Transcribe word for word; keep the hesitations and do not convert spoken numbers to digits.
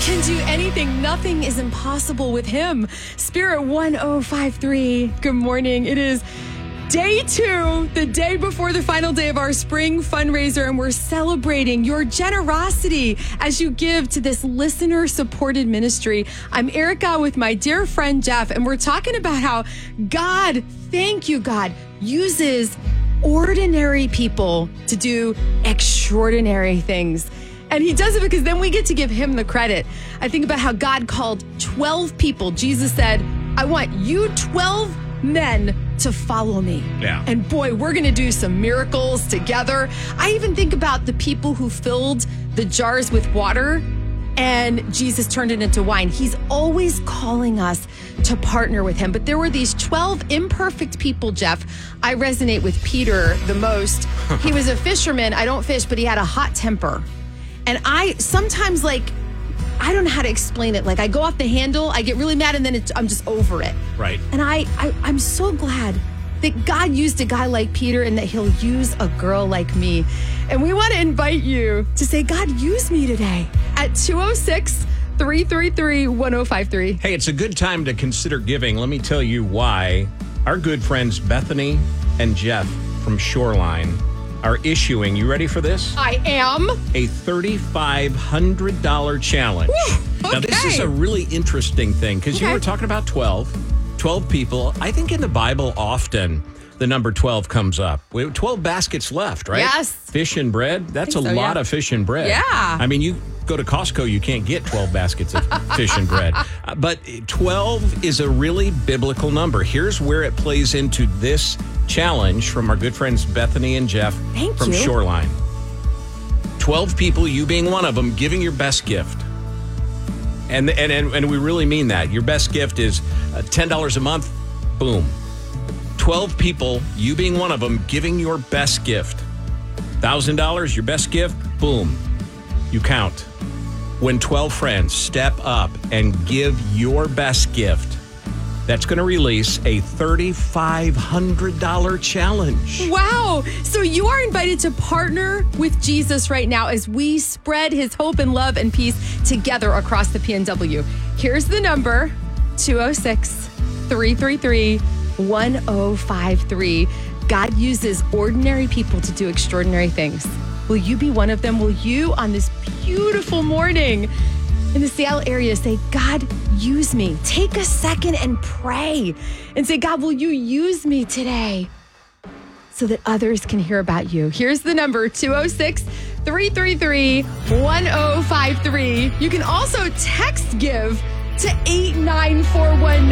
can do anything. Nothing is impossible with him. Spirit one oh five three. Good morning. It is day two, the day before the final day of our spring fundraiser, and we're celebrating your generosity as you give to this listener-supported ministry. I'm Erica with my dear friend Jeff, and we're talking about how God, thank you, God, uses ordinary people to do extraordinary things. And he does it because then we get to give him the credit. I think about how God called twelve people. Jesus said, I want you twelve men to follow me. Yeah. And boy, we're going to do some miracles together. I even think about the people who filled the jars with water and Jesus turned it into wine. He's always calling us to partner with him. But there were these twelve imperfect people, Jeff. I resonate with Peter the most. He was a fisherman. I don't fish, but he had a hot temper. And I sometimes, like, I don't know how to explain it. Like, I go off the handle, I get really mad, and then it's, I'm just over it. Right. And I, I, I'm so glad that God used a guy like Peter and that he'll use a girl like me. And we want to invite you to say, God, use me today at two oh six, three three three, one oh five three. Hey, it's a good time to consider giving. Let me tell you why. Our good friends Bethany and Jeff from Shoreline are issuing, you ready for this? I am. A three thousand five hundred dollars challenge. Woo, okay. Now, this is a really interesting thing because Okay. you were talking about twelve. twelve people. I think in the Bible often the number twelve comes up. We have twelve baskets left, right? Yes. Fish and bread. That's a think so, lot yeah. of fish and bread. Yeah. I mean, you go to Costco, you can't get twelve baskets of fish and bread. Uh, but twelve is a really biblical number. Here's where it plays into this challenge from our good friends Bethany and Jeff Thank from you. Shoreline. twelve people, you being one of them, giving your best gift. And and and, and we really mean that. Your best gift is uh, ten dollars a month. Boom. twelve people, you being one of them, giving your best gift. one thousand dollars, your best gift. Boom. You count. When twelve friends step up and give your best gift, that's going to release a three thousand five hundred dollars challenge. Wow. So you are invited to partner with Jesus right now as we spread his hope and love and peace together across the P N W. Here's the number, two oh six, three three three, one oh five three. God uses ordinary people to do extraordinary things. Will you be one of them? Will you, on this beautiful morning in the Seattle area, say, God, use me? Take a second and pray and say, God, will you use me today so that others can hear about you? Here's the number, two oh six, three three three, one oh five three. You can also text give to eight nine four one